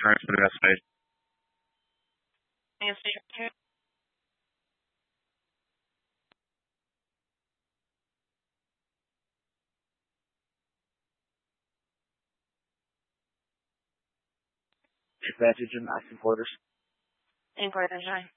insurance for the investigation. Advantage and acting quarters. In quarters, right?